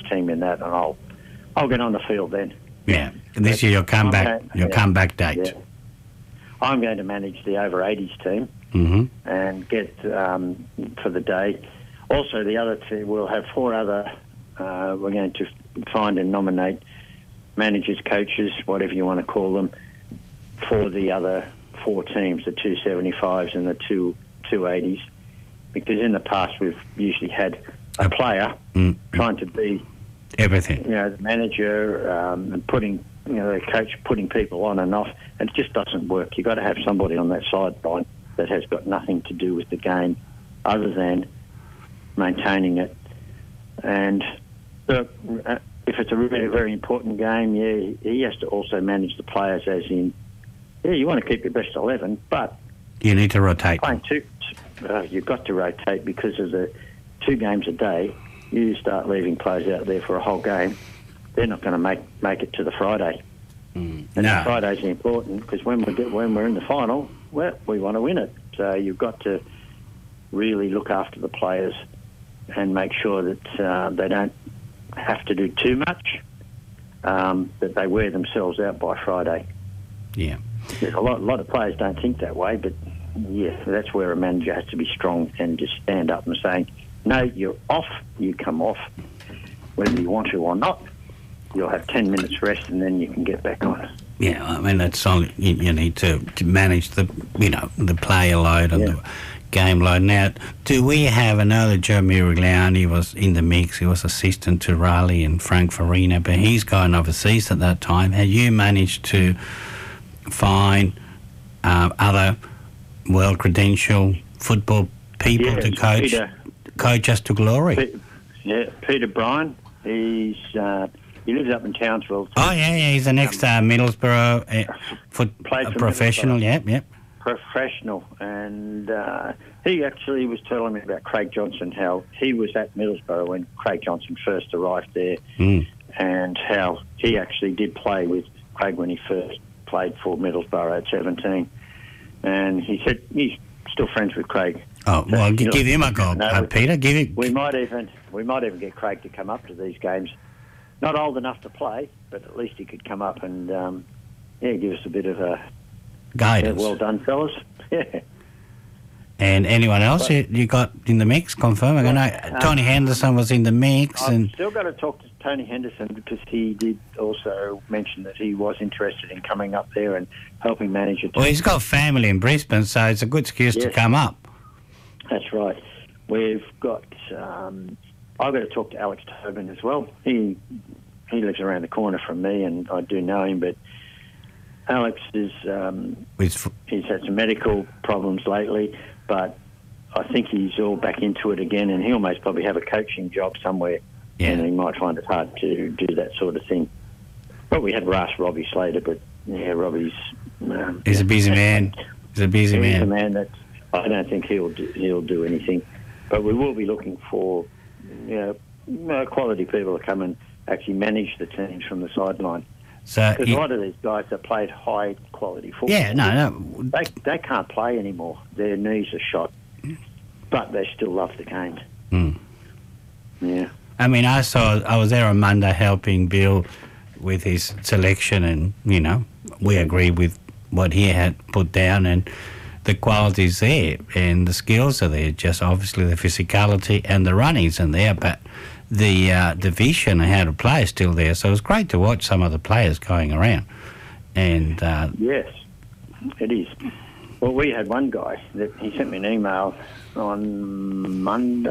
team in that, and I'll get on the field then. Yeah, this is your comeback date. Yeah. I'm going to manage the over 80s team and get for the day. Also, the other team, we'll have 4 other. We're going to find and nominate managers, coaches, whatever you want to call them, for the other 4 teams, the 275s and the 280s. Because in the past we've usually had a player trying to be everything. The manager and putting, the coach putting people on and off, and it just doesn't work. You've got to have somebody on that sideline that has got nothing to do with the game other than maintaining it. And if it's a really very important game, he has to also manage the players, as in, you want to keep your best 11, but you need to rotate. Playing you've got to rotate because of the 2 games a day. You start leaving players out there for a whole game, they're not going to make it to the Friday. And the Friday's important because when we're in the final, we want to win it. So you've got to really look after the players and make sure that they don't have to do too much, that they wear themselves out by Friday. Yeah. A lot of players don't think that way, but that's where a manager has to be strong and just stand up and say, no, you're off, you come off, whether you want to or not. You'll have 10 minutes rest and then you can get back on. Yeah, I mean, that's all you need to manage the player load and the game load. Now, do we have, I know that Joe Mirigliani was in the mix, he was assistant to Riley and Frank Farina, but he's going overseas at that time. Have you managed to find other well-credentialed football people to coach us to glory? Peter Bryan, he lives up in Townsville. Oh, he's the next Middlesbrough professional, yep. Professional, and he actually was telling me about Craig Johnson, how he was at Middlesbrough when Craig Johnson first arrived there, and how he actually did play with Craig when he first played for Middlesbrough at 17. And he said he's still friends with Craig. Oh, well, give him a go, Peter. Give him. We might even get Craig to come up to these games. Not old enough to play, but at least he could come up and give us a bit of a guidance. Well done, fellas. Yeah. And anyone else you got in the mix? Confirm. I know Tony Henderson was in the mix. I've still got to talk to Tony Henderson because he did also mention that he was interested in coming up there and helping manage it. Well, he's got family in Brisbane, so it's a good excuse to come up. That's right. We've got. I've got to talk to Alex Tobin as well. He lives around the corner from me, and I do know him. But Alex is he's had some medical problems lately, but I think he's all back into it again, and he'll most probably have a coaching job somewhere. Yeah. And he might find it hard to do that sort of thing. But we had Robbie Slater, but Robbie's he's a busy man. He's a busy man. He's a man that I don't think he'll do anything. But we will be looking for quality people to come and actually manage the teams from the sideline. So because a lot of these guys that played high quality football, they can't play anymore. Their knees are shot, but they still love the game. Yeah. I mean, I was there on Monday helping Bill with his selection, and we agreed with what he had put down, and the quality's there and the skills are there. Just obviously the physicality and the running's in there, but the vision and how to play is still there. So it was great to watch some of the players going around. And yes, it is. Well, we had one guy that he sent me an email on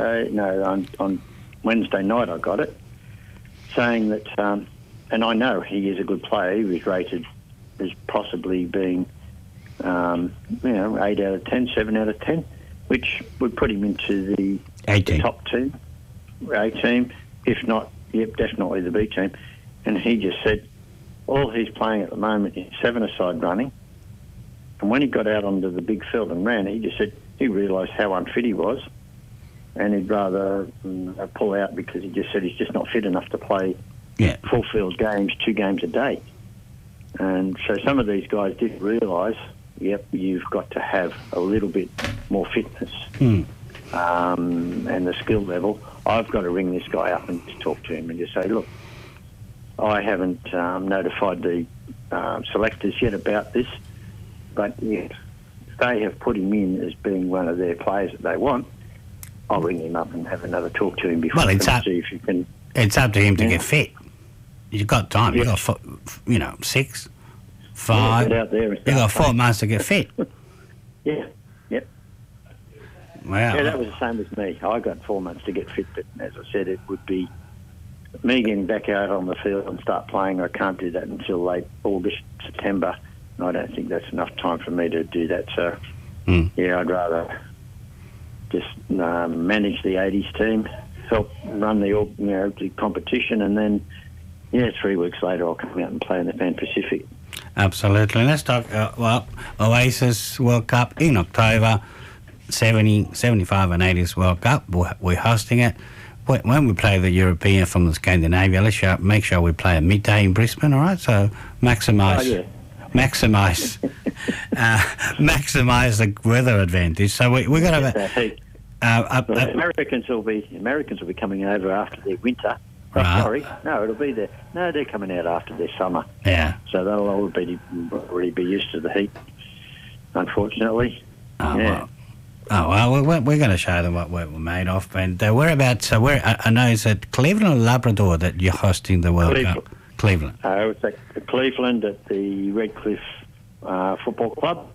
on Wednesday night. I got it saying that, and I know he is a good player. He was rated as possibly being 8 out of 10, 7 out of 10, which would put him into the top team, A team, if not, definitely the B team. And he just said all he's playing at the moment is 7-a-side running. And when he got out onto the big field and ran, he just said he realised how unfit he was, and he'd rather pull out because he just said he's just not fit enough to play full field games, 2 games a day. And so some of these guys did realise, you've got to have a little bit more fitness and the skill level, I've got to ring this guy up and just talk to him and just say, look, I haven't notified the selectors yet about this, but yeah, if they have put him in as being one of their players that they want, I'll ring him up and have another talk to him before see if you can. It's up to him to get fit. You've got time. You've got 6, 5. Out there You've got 4 months to get fit. Yeah. Yep. Wow. Yeah, that was the same with me. I got 4 months to get fit, but as I said, it would be me getting back out on the field and start playing. I can't do that until late August, September. And I don't think that's enough time for me to do that. So, yeah, I'd rather just manage the 80s team, help run the competition, and then 3 weeks later I'll come out and play in the Pan Pacific. Absolutely. Let's talk Oasis World Cup in October, 70, 75 and 80s World Cup. We're hosting it. When we play the European from the Scandinavia, let's make sure we play a midday in Brisbane, all right? So maximise the weather advantage. So we're going to have Americans will be coming over after their winter. Right. Sorry, no, it'll be there. No, they're coming out after their summer. Yeah. So they'll already be used to the heat, unfortunately. Well, we're going to show them what we're made of. And whereabouts? I know it's at Cleveland or Labrador that you're hosting the World Cup. Cleveland. It's at Cleveland at the Redcliffe Football Club.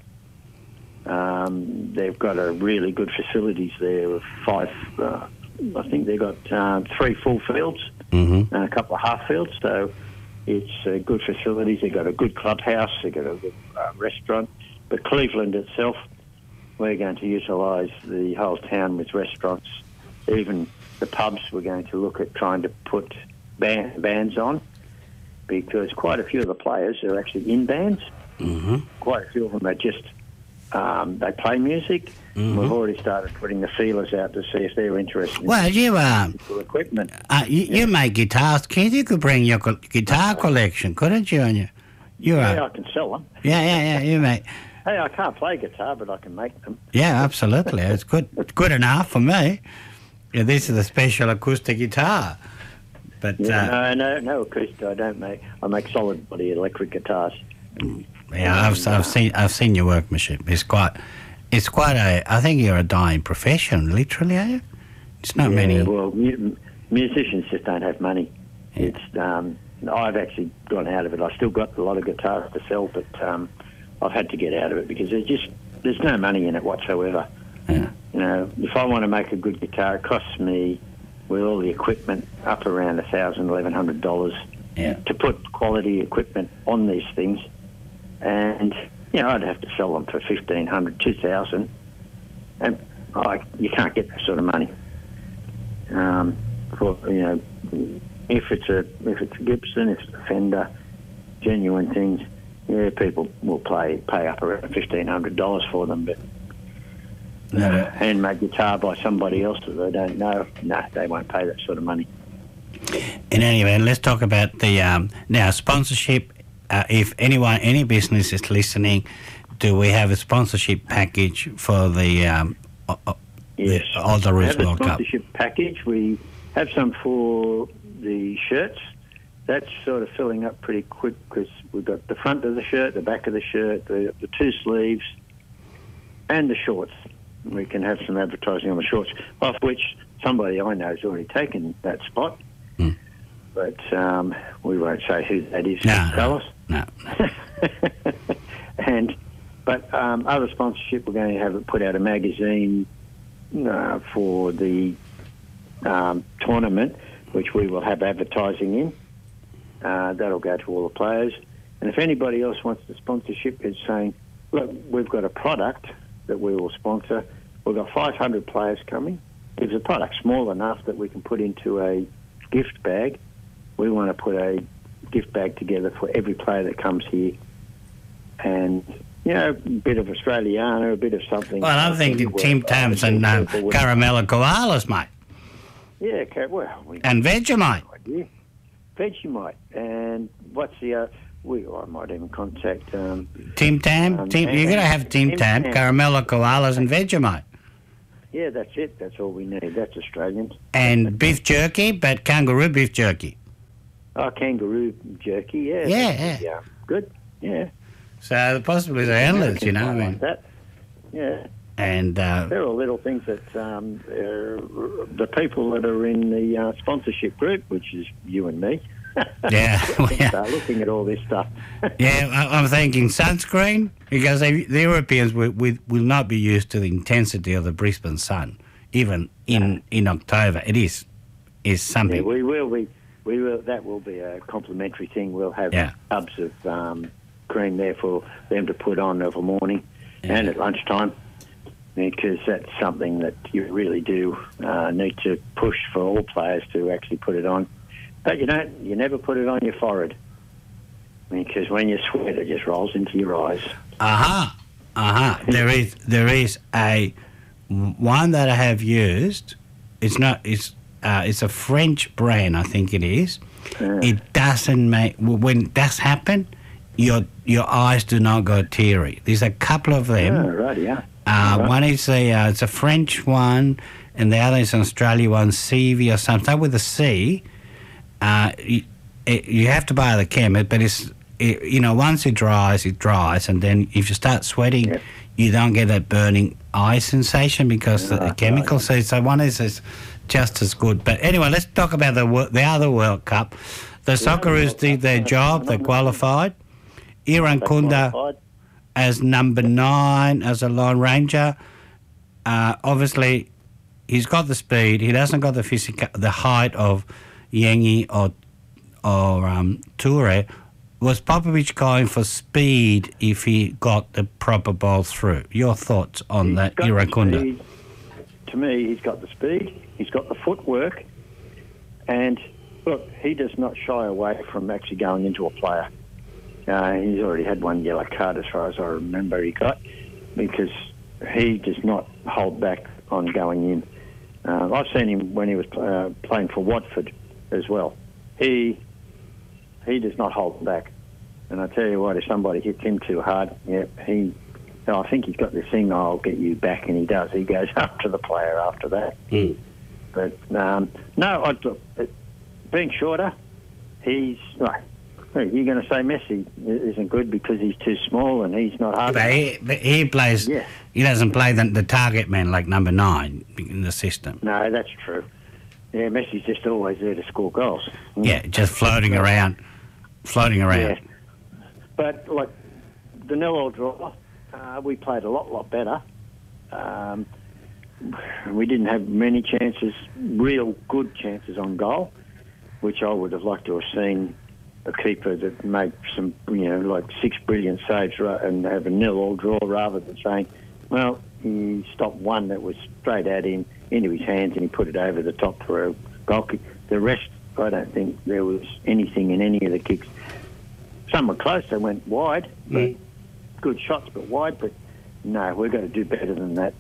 They've got a really good facilities there of 5. I think they've got 3 full fields and a couple of half fields. So it's good facilities. They've got a good clubhouse. They've got a good restaurant. But Cleveland itself, we're going to utilise the whole town with restaurants. Even the pubs, we're going to look at trying to put bands on, because quite a few of the players are actually in bands. Quite a few of them are just, they play music. We've already started putting the feelers out to see if they're interested in equipment. You make guitars, kid. You could bring your guitar collection, couldn't you? I can sell them. Yeah, you make... Hey, I can't play guitar, but I can make them. Yeah, absolutely. It's good. It's good enough for me. Yeah, this is a special acoustic guitar. But no acoustic. I don't make. I make solid body electric guitars. Yeah, I've seen your workmanship. It's quite a. I think you're a dying profession, literally, are you? It's not many. Well, musicians just don't have money. Yeah. It's. I've actually gone out of it. I've still got a lot of guitars to sell, but I've had to get out of it because there's no money in it whatsoever. Yeah. If I want to make a good guitar, it costs me, with all the equipment, up around $1,000, $1,100 to put quality equipment on these things. And, I'd have to sell them for $1,500, $2,000. And you can't get that sort of money. If it's a Gibson, if it's a Fender, genuine things, people will pay up around $1,500 for them, but handmade guitar by somebody else that they don't know, they won't pay that sort of money. In any event, let's talk about the now sponsorship. If any business is listening, do we have a sponsorship package for the yes. the Ozaroos World Cup? Sponsorship package. We have some for the shirts. That's sort of filling up pretty quick because we've got the front of the shirt, the back of the shirt, the 2 sleeves, and the shorts. We can have some advertising on the shorts, of which somebody I know has already taken that spot. But we won't say who that is. Tell us. No. But other sponsorship, we're going to have put out a magazine for the tournament, which we will have advertising in. That'll go to all the players. And if anybody else wants the sponsorship, is saying, look, we've got a product that we will sponsor. We've got 500 players coming. If the product's small enough that we can put into a gift bag, we want to put a gift bag together for every player that comes here. And, a bit of Australiana, a bit of something. Well, I'm thinking Tim Tams and Caramella Koalas, mate. Yeah, and Vegemite. Vegemite. And what's the I might even contact... Tim Tam. You're going to have Tim Tam, Caramella Koalas and Vegemite. Yeah, that's it. That's all we need. That's Australians. And beef jerky, but kangaroo beef jerky. Oh, kangaroo jerky, yeah. Yeah. Good, yeah. So the possibilities are endless, you know. I mean, Like that. Yeah. and There are little things that the people that are in the sponsorship group, which is you and me, yeah, start looking at all this stuff. I'm thinking sunscreen because the Europeans will not be used to the intensity of the Brisbane sun, even in October. It is something. Yeah, we will. That will be a complimentary thing. We'll have tubs of cream there for them to put on of a morning and at lunchtime, because that's something that you really do need to push for all players to actually put it on. But you never put it on your forehead, because when you sweat, it just rolls into your eyes. There is a one that I have used. It's a French brand, I think it is. It doesn't make, when it does happen, your eyes do not go teary. There's a couple of them. Oh, right, yeah. One is it's a French one, and the other is an Australian one, CV or something with a C. You have to buy the chemist, but once it dries, and then if you start sweating, you don't get that burning eye sensation because the chemical. So one is just as good. But anyway, let's talk about the other World Cup. The Socceroos did their job. They qualified. Irankunda as number 9 as a Lone Ranger. Obviously, he's got the speed. He doesn't got the height of Yengi or Toure. Was Popovic going for speed if he got the proper ball through? Your thoughts on that, Irankunda? To me, he's got the speed, he's got the footwork, and look, he does not shy away from actually going into a player. He's already had one yellow card as far as I remember he got, because he does not hold back on going in. I've seen him when he was playing for Watford as well. He does not hold back. And I tell you what, if somebody hits him too hard, I think he's got this thing, I'll get you back, and he does. He goes after the player after that. But, being shorter, he's like, you're going to say Messi isn't good because he's too small and he's not hard. But he plays. Yeah. He doesn't play the target man like number 9 in the system. No, that's true. Yeah, Messi's just always there to score goals. Yeah, just floating around. Yeah. But like the 0-0 draw, we played a lot better. We didn't have many chances, real good chances on goal, which I would have liked to have seen a keeper that made some, like 6 brilliant saves and have a 0-0 draw, rather than saying, well, he stopped one that was straight at him, into his hands, and he put it over the top for a goal kick. The rest, I don't think there was anything in any of the kicks. Some were close, they went wide, but good shots, but wide. But no, we've got to do better than that.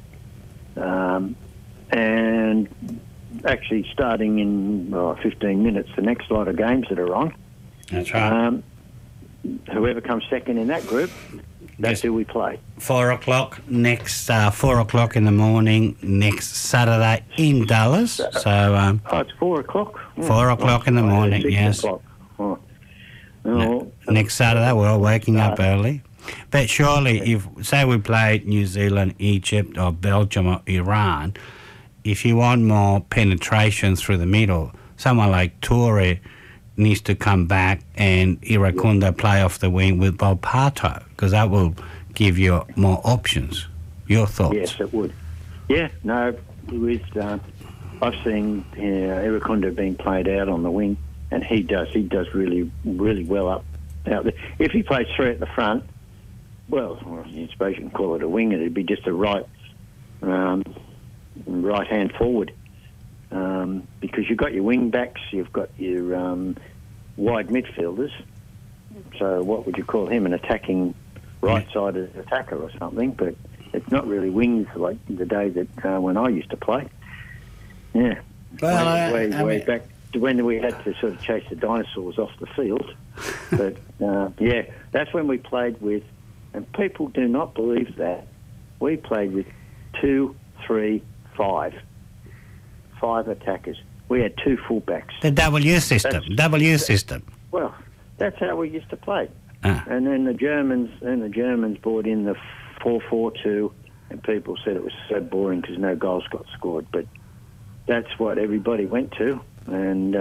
And actually starting in 15 minutes, the next lot of games that are on. That's right. Whoever comes second in that group, that's who we play. 4 o'clock next, 4 o'clock in the morning next Saturday in Dallas. So it's 4 o'clock. 4 o'clock in the morning. 6 yes. o'clock. Next Saturday, we're all waking up early. But surely, if say we played New Zealand, Egypt, or Belgium, or Iran, if you want more penetration through the middle, someone like Toure needs to come back and Irankunda play off the wing with Volpato, because that will give you more options. Your thoughts? Yes, it would. Yeah, no, I've seen Irankunda being played out on the wing, and he does really, really well up out there. If he plays 3 at the front, well, I suppose you can call it a wing, it'd be just a right-hand forward. Because you've got your wing backs, you've got your wide midfielders. So what would you call him? An attacking right-sided attacker or something? But it's not really wings like the day that when I used to play. Yeah. Well, way back to when we had to sort of chase the dinosaurs off the field. But that's when we played with, and people do not believe that, we played with 2, 3, 5 attackers. We had 2 fullbacks. The W system. Well, that's how we used to play. Ah. And then the Germans brought in the 4-4-2, and people said it was so boring because no goals got scored. But that's what everybody went to, and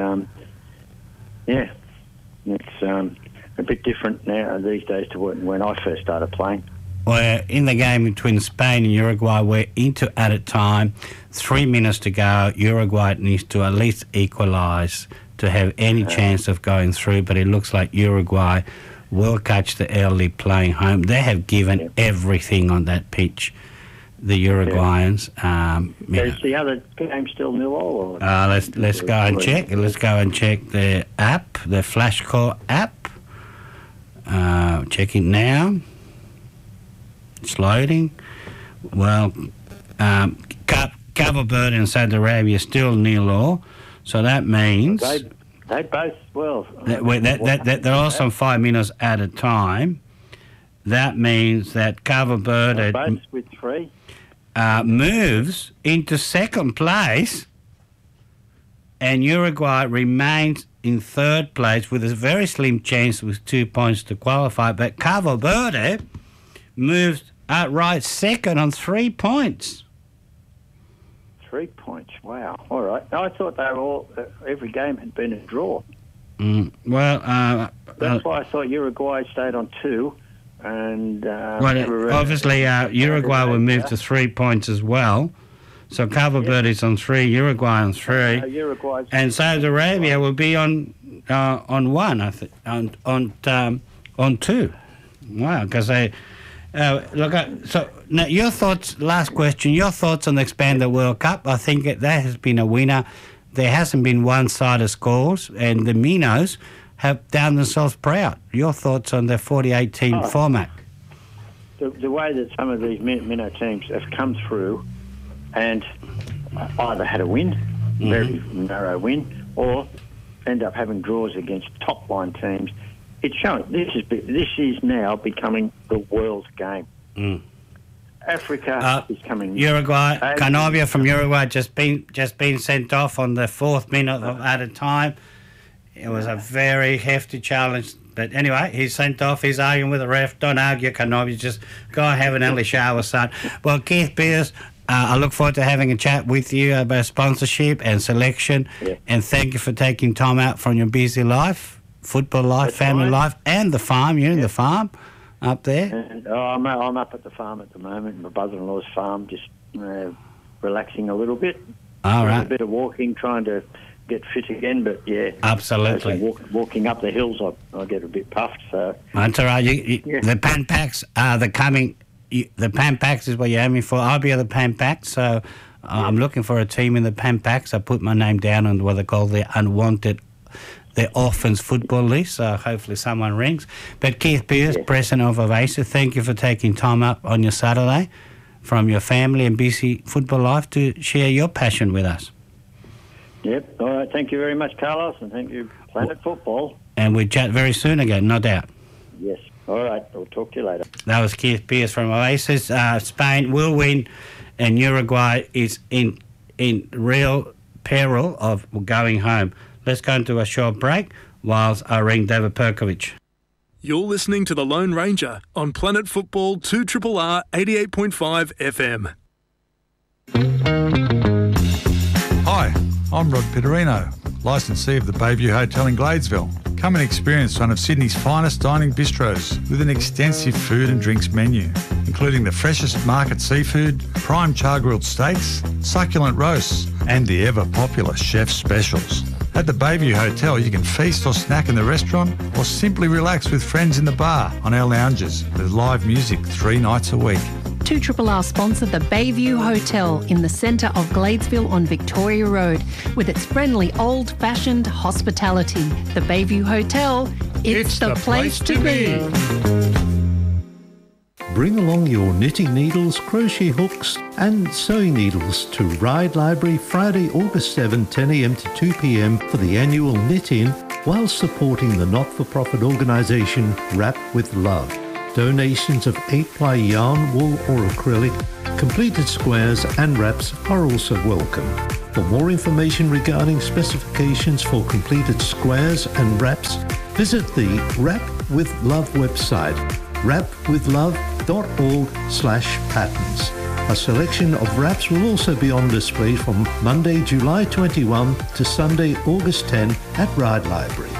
it's a bit different now these days to when I first started playing. Well, in the game between Spain and Uruguay, we're into added time. 3 minutes to go. Uruguay needs to at least equalise to have any chance of going through, but it looks like Uruguay will catch the early playing home. They have given everything on that pitch, the Uruguayans. Is the other game still 0-0? Let's go and check. Let's go and check the app, the Flashcore app. Checking now. It's loading. Well, Cabo Verde and Saudi Arabia still 0-0, so that means they both they're also on 5 minutes at a time. That means that Cabo Verde both with 3 moves into second place, and Uruguay remains in third place with a very slim chance with 2 points to qualify. But Cabo Verde moves outright second on 3 points. 3 points, wow. All right. I thought they were all, every game had been a draw. That's why I thought Uruguay stayed on 2. And obviously Uruguay will move to 3 points as well. So Cabo Verde is on 3, Uruguay on 3. And Saudi Arabia will be on 1, I think, on 2. Wow, because they... so now your thoughts, last question, your thoughts on the Expanded World Cup. I think that has been a winner. There hasn't been one-sided scores, and the Minnows have done themselves proud. Your thoughts on the 48-team format? The way that some of these minnow teams have come through and either had a win, very narrow win, or end up having draws against top-line teams. It's showing this is now becoming the world's game. Africa is coming. Uruguay, Canovia from Uruguay just been sent off on the 4th minute at a time. It was a very hefty challenge, but anyway, he's sent off. He's arguing with the ref. Don't argue, Canovia. Just go and have an early shower, son. Well, Keith Beers, I look forward to having a chat with you about sponsorship and selection, and thank you for taking time out from your busy life. Football life, family life, and the farm. You're in the farm up there. And, I'm up at the farm at the moment. My brother-in-law's farm, just relaxing a little bit. All right. A bit of walking, trying to get fit again. But yeah, absolutely. Walking up the hills, I get a bit puffed. So that's all right. The Pan Packs are the coming. The Pan Packs is what you're aiming for. I'll be at the Pan Packs, so I'm looking for a team in the Pan Packs. I put my name down on what they call the unwanted. The orphans football list, so hopefully someone rings. But Keith Beers, President of Ovasia, thank you for taking time up on your Saturday from your family and busy football life to share your passion with us. Yep. All right. Thank you very much, Carlos, and thank you, Planet Football. And we'll chat very soon again, no doubt. Yes. All right. We'll talk to you later. That was Keith Beers from Oasis. Spain will win, and Uruguay is in real peril of going home. Let's go into a short break whilst I ring David Perkovic. You're listening to The Lone Ranger on Planet Football 2RRR 88.5 FM. Hi, I'm Rod Pitterino, licensee of the Bayview Hotel in Gladesville. Come and experience one of Sydney's finest dining bistros with an extensive food and drinks menu, including the freshest market seafood, prime char-grilled steaks, succulent roasts, and the ever-popular chef's specials. At the Bayview Hotel, you can feast or snack in the restaurant or simply relax with friends in the bar on our lounges with live music 3 nights a week. 2RRR sponsor the Bayview Hotel in the centre of Gladesville on Victoria Road with its friendly old-fashioned hospitality. The Bayview Hotel, it's the place to be. Bring along your knitting needles, crochet hooks and sewing needles to Ride Library Friday, August 7, 10 a.m. to 2 p.m. for the annual knit-in while supporting the not-for-profit organisation Wrap with Love. Donations of 8-ply yarn, wool or acrylic Completed squares and wraps are also welcome. For more information regarding specifications for completed squares and wraps, visit the Wrap with Love website, wrapwithlove.org/patterns. A selection of wraps will also be on display from Monday, July 21 to Sunday, August 10 at Ride Library.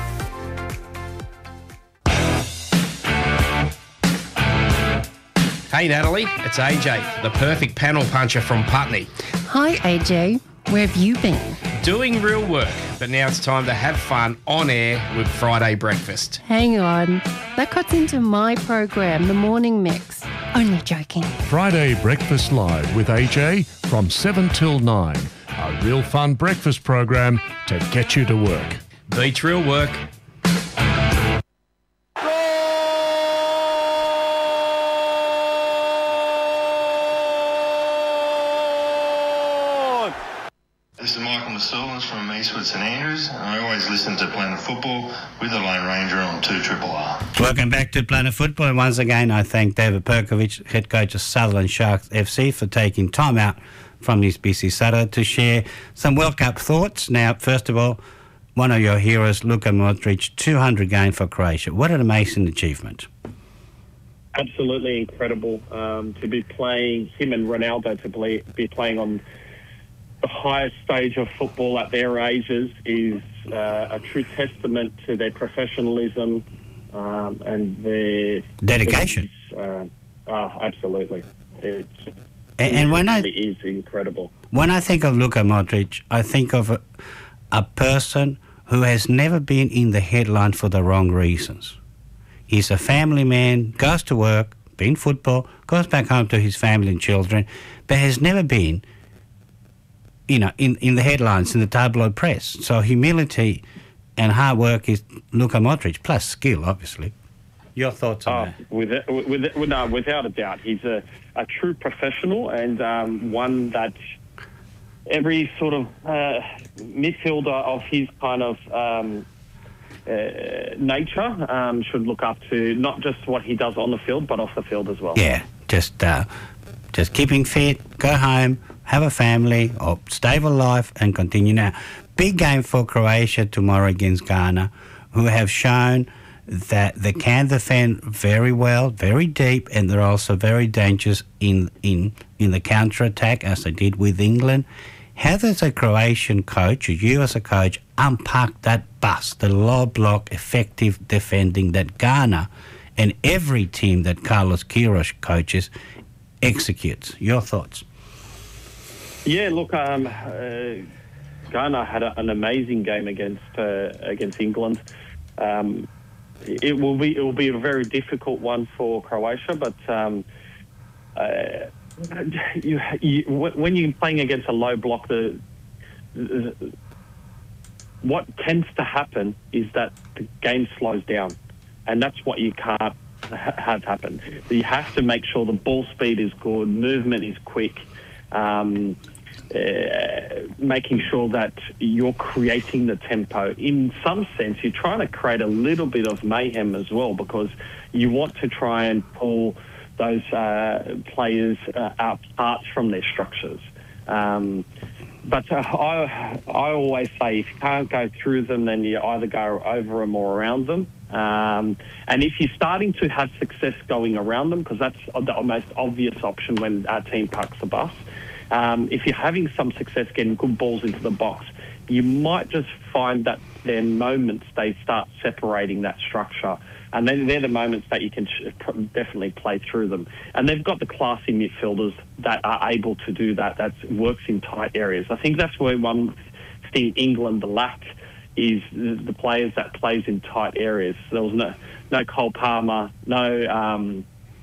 Hey Natalie, it's AJ, the perfect panel puncher from Putney. Hi AJ, where have you been? Doing real work, but now it's time to have fun on air with Friday Breakfast. Hang on, that cuts into my program, The Morning Mix. Only joking. Friday Breakfast Live with AJ from 7 till 9. A real fun breakfast program to get you to work. Beach real work. This is Michael Masulans from Eastwood St Andrews, and I always listen to Planet Football with the Lone Ranger on 2RRR. Welcome back to Planet Football. Once again, I thank David Perkovich, head coach of Sutherland Sharks FC, for taking time out from this busy Saturday to share some World Cup thoughts. Now, first of all, one of your heroes, Luka Modric, 200 game for Croatia. What an amazing achievement. Absolutely incredible to be playing, him and Ronaldo to be playing on the highest stage of football at their ages is a true testament to their professionalism and their dedication. Absolutely. It is incredible. When I think of Luka Modric, I think of a person who has never been in the headline for the wrong reasons. He's a family man, goes to work, been football, goes back home to his family and children, but has never been in the headlines, in the tabloid press. So humility and hard work is Luka Modric, plus skill, obviously. Your thoughts on that? Without a doubt. He's a true professional and one that every sort of midfielder of his kind of nature should look up to, not just what he does on the field, but off the field as well. Yeah, just keeping fit, go home, have a family, or stable life and continue now. Big game for Croatia tomorrow against Ghana, who have shown that they can defend very well, very deep, and they're also very dangerous in the counter-attack, as they did with England. How does a Croatian coach, or you as a coach, unpack that bus, the low block, effective defending that Ghana and every team that Carlos Queiroz coaches executes? Your thoughts? Yeah, look, Ghana had an amazing game against England. It will be a very difficult one for Croatia, but when you're playing against a low block, what tends to happen is that the game slows down, and that's what you can't have happen. You have to make sure the ball speed is good, movement is quick, making sure that you're creating the tempo. In some sense, you're trying to create a little bit of mayhem as well, because you want to try and pull those players apart from their structures. But I always say, if you can't go through them, then you either go over them or around them. And if you're starting to have success going around them, because that's the most obvious option when our team parks the bus, if you're having some success getting good balls into the box, you might just find that there are moments they start separating that structure. And then they're the moments that you can definitely play through them. And they've got the classy midfielders that are able to do that, that works in tight areas. I think that's where one thing England lacked is the players that plays in tight areas. There was no Cole Palmer, no...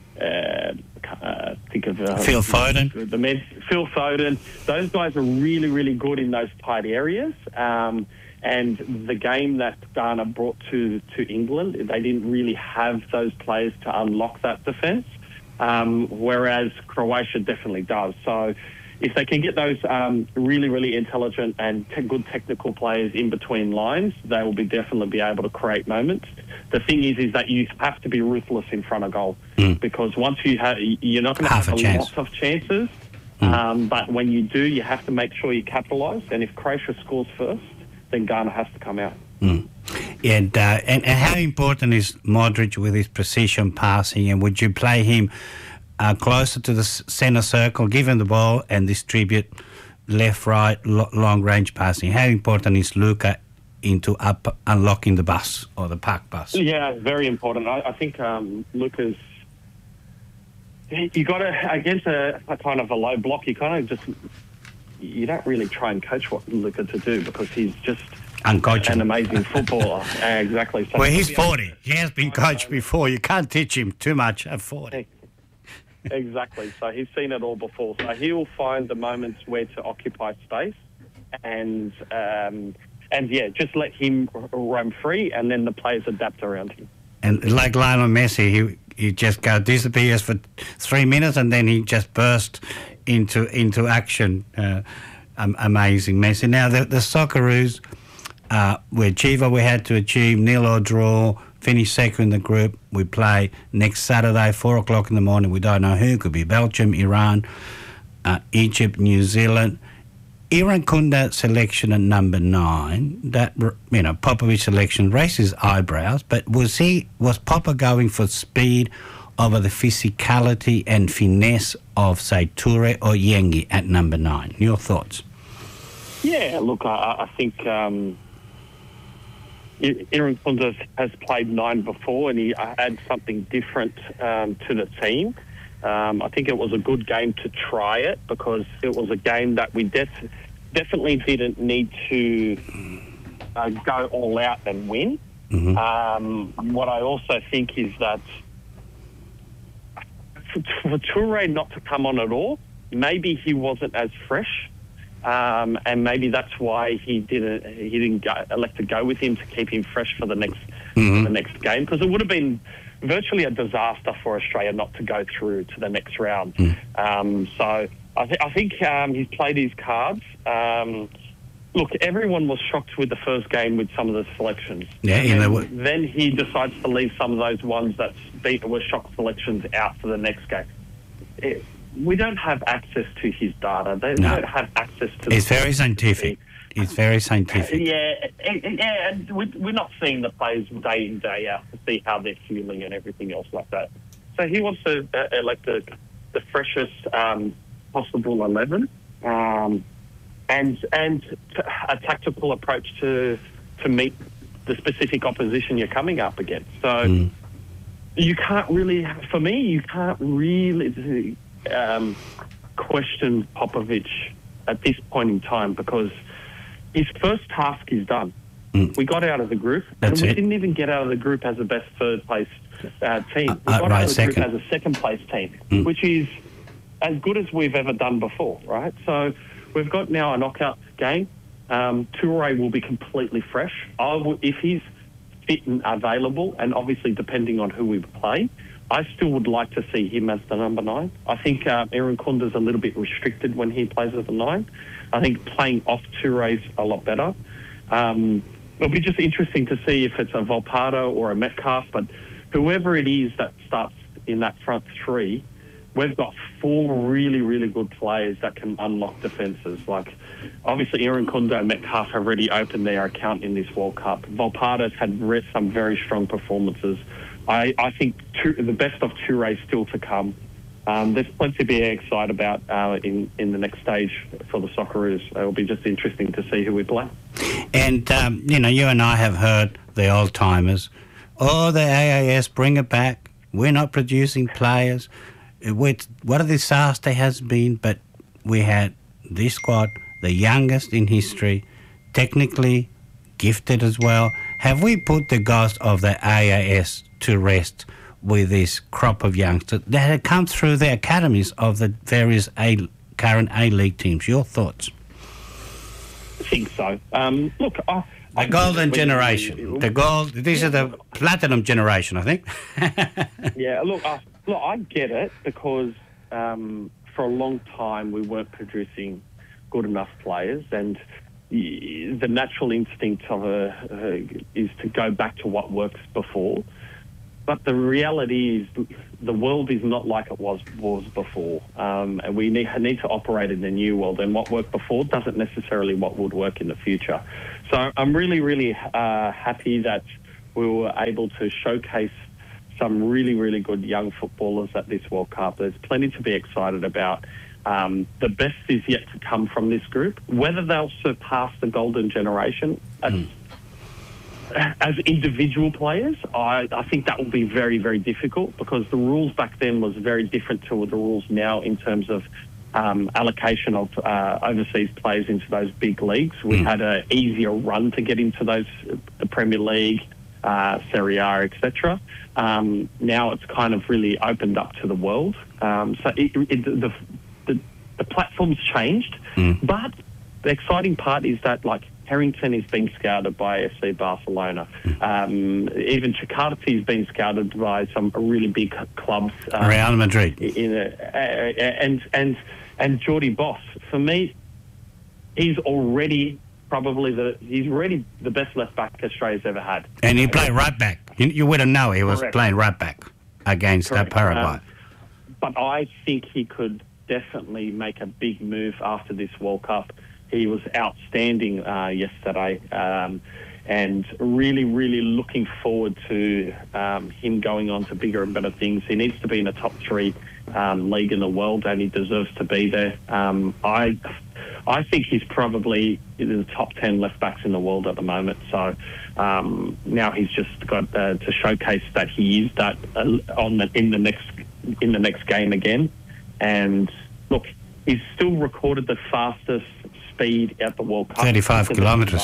think of Phil Foden. Phil Foden. Those guys are really, really good in those tight areas. And the game that Ghana brought to England, they didn't really have those players to unlock that defence, whereas Croatia definitely does. So if they can get those really, really intelligent and good technical players in between lines, they will definitely be able to create moments. The thing is that you have to be ruthless in front of goal, because once you're not going to have lots of chances. But when you do, you have to make sure you capitalise. And if Croatia scores first, then Ghana has to come out. And how important is Modric with his precision passing? And would you play him closer to the centre circle, give him the ball and distribute left, right, long-range passing? How important is Luka into unlocking the bus or the park bus? Yeah, very important. I think Luka's... You got to, against a kind of a low block, you kind of just... You don't really try and coach what Luka to do because he's just... Uncoachable. An amazing footballer. Exactly. So well, he's 40. He has been coached before. You can't teach him too much at 40. Exactly. So he's seen it all before. So he will find the moments where to occupy space and yeah, just let him roam free and then the players adapt around him. And like Lionel Messi, he just disappears for 3 minutes and then he just bursts into action. Amazing Messi. Now, the Socceroos... we achieve what we had to achieve, nil or draw, finish second in the group. We play next Saturday, 4 o'clock in the morning. We don't know who. It could be Belgium, Iran, Egypt, New Zealand. Irankunda selection at number 9, that, Popovic selection raises eyebrows, but was Popper going for speed over the physicality and finesse of, say, Toure or Yengi at number 9? Your thoughts? Yeah, look, I think... Irankunda has played 9 before and he adds something different to the team. I think it was a good game to try it because it was a game that we definitely didn't need to go all out and win. What I also think is that for Toure not to come on at all, maybe he wasn't as fresh. And maybe that's why he didn't elect to go with him to keep him fresh for the next game, because it would have been virtually a disaster for Australia not to go through to the next round. So I think he's played his cards. Look, everyone was shocked with the first game with some of the selections. Then he decides to leave some of those ones that were shock selections out for the next game. We don't have access to his data. They don't have access to... It's very scientific. It's very scientific. Yeah, and we're not seeing the players day in, day out to see how they're feeling and everything else like that. So he wants to elect the freshest possible 11 and a tactical approach to meet the specific opposition you're coming up against. So you can't really... For me, you can't really... question Popovic at this point in time because his first task is done. We got out of the group and we didn't even get out of the group as a best third place team. We got out of the group as a second place team, which is as good as we've ever done before, right? So we've got now a knockout game. Toure will be completely fresh. If he's fit and available, and obviously depending on who we play, I still would like to see him as the number 9. I think Irankunda's a little bit restricted when he plays as a 9. I think playing off Toure's a lot better. It'll be just interesting to see if it's a Volpato or a Metcalf, but whoever it is that starts in that front 3, we've got 4 really, really good players that can unlock defences. Like, obviously, Irankunda and Metcalf have already opened their account in this World Cup. Volpato's had some very strong performances. I think the best of Toure is still to come. There's plenty to be excited about in the next stage for the Socceroos. It'll be just interesting to see who we play. And, you and I have heard the old-timers, the AIS, bring it back. We're not producing players. What a disaster has been, but we had this squad, the youngest in history, technically gifted as well. Have we put the ghost of the AIS to rest with this crop of youngsters that have come through the academies of the various current A-League teams? Your thoughts? I think so. Look, the golden generation. These are the platinum generation, I think. Yeah, look, I get it because for a long time we weren't producing good enough players, and the natural instinct of is to go back to what works before. But the reality is the world is not like it was before. And we need to operate in the new world. And what worked before doesn't necessarily what would work in the future. So I'm really, really happy that we were able to showcase some really, really good young footballers at this World Cup. There's plenty to be excited about. The best is yet to come from this group. Whether they'll surpass the golden generation as individual players, I think that will be very, very difficult, because the rules back then was very different to the rules now in terms of allocation of overseas players into those big leagues. We had an easier run to get into the Premier League, Serie A, etc. Now it's kind of really opened up to the world. So the platform's changed, but the exciting part is that, like, Harrington is being scouted by FC Barcelona. Even Chikarty is being scouted by some really big clubs. Real Madrid. And Jordy Boss, for me, he's already the best left back Australia's ever had. And he played right back. You wouldn't know he was playing right back against Paraguay. But I think he could definitely make a big move after this World Cup. He was outstanding yesterday, and really, really looking forward to him going on to bigger and better things. He needs to be in the top 3 league in the world, and he deserves to be there. I think he's probably in the top 10 left backs in the world at the moment. So now he's just got to showcase that he is that in the next game again. And look, he's still recorded the fastest speed at the World Cup. 35 kilometres.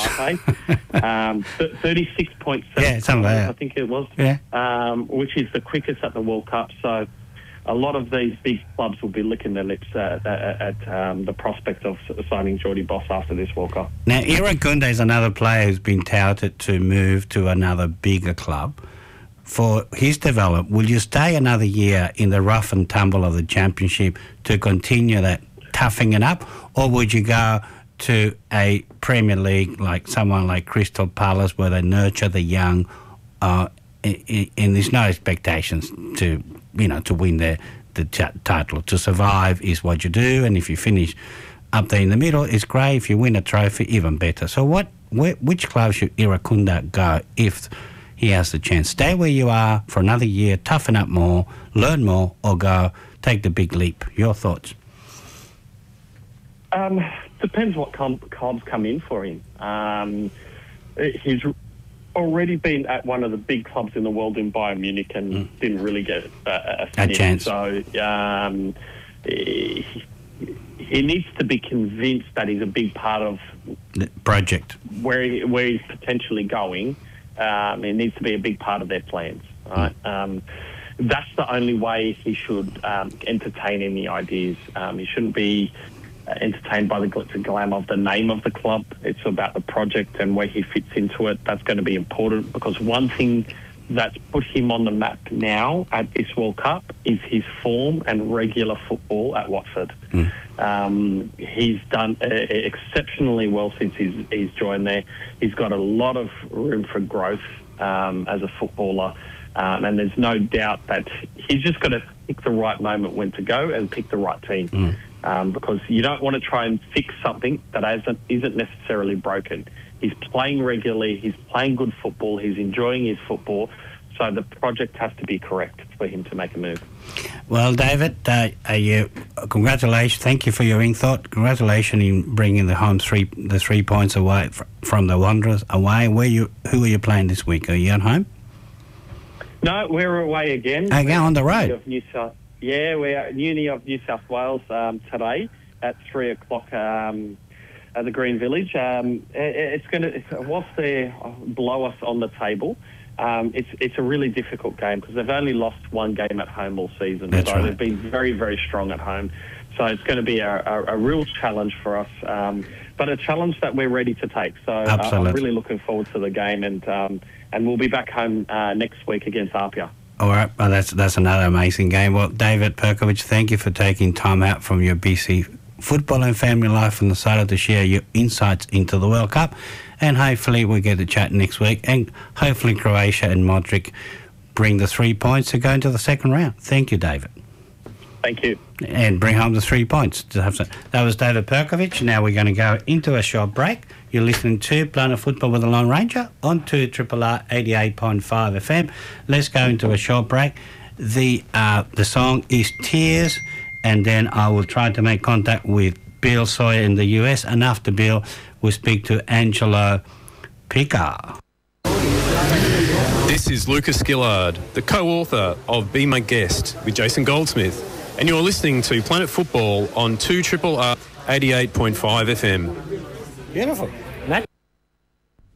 36.7 I think it was. Yeah. Which is the quickest at the World Cup. So a lot of these big clubs will be licking their lips at the prospect of signing Jordy Boss after this World Cup. Now, Irakunde is another player who's been touted to move to another bigger club. For his development, will you stay another year in the rough and tumble of the championship to continue that toughing it up, or would you go to a Premier League like someone like Crystal Palace, where they nurture the young, and there's no expectations to win the title? To survive is what you do, and if you finish up there in the middle, it's great. If you win a trophy, even better. So which club should Irakunde go if he has the chance? Stay where you are for another year, toughen up more, learn more, or go take the big leap? Your thoughts? Depends what clubs come in for him. He's already been at one of the big clubs in the world in Bayern Munich and didn't really get a chance. So he needs to be convinced that he's a big part of the project where he's potentially going. It needs to be a big part of their plans. Right? That's the only way he should entertain any ideas. He shouldn't be entertained by the glitz and glam of the name of the club. It's about the project and where he fits into it. That's going to be important, because one thing that's put him on the map now at this World Cup is his form and regular football at Watford. He's done exceptionally well since he's joined there. He's got a lot of room for growth as a footballer, and there's no doubt that he's just got to pick the right moment when to go and pick the right team. Because you don't want to try and fix something that isn't necessarily broken. He's playing regularly, he's playing good football, he's enjoying his football, so the project has to be correct for him to make a move. Well, David, congratulations. Thank you for your in-thought. Congratulations in bringing the 3 points away from the Wanderers away. Who are you playing this week? Are you at home? No, we're away again. Again on the road? We're at Uni of New South Wales today at 3 o'clock at the Green Village. It's going to, whilst they blow us on the table, it's a really difficult game because they've only lost one game at home all season. That's right. They've been very, very strong at home. So it's going to be a real challenge for us, but a challenge that we're ready to take. So I'm really looking forward to the game, and we'll be back home next week against Apia. All right, well, that's another amazing game. Well, David Perkovich, thank you for taking time out from your busy football and family life and decided to share your insights into the World Cup. And hopefully we get to chat next week. And hopefully Croatia and Modric bring the 3 points to go into the second round. Thank you, David. Thank you. And bring home the 3 points. That was David Perkovich. Now we're going to go into a short break. You're listening to Planet Football with the Lone Ranger on 2RRR 88.5 FM. Let's go into a short break. The song is Tears, and then I will try to make contact with Bill Sawyer in the US, and after Bill, we'll speak to Angelo Picar. This is Lucas Gillard, the co-author of Be My Guest with Jason Goldsmith, and you're listening to Planet Football on 2RRR 88.5 FM. Beautiful.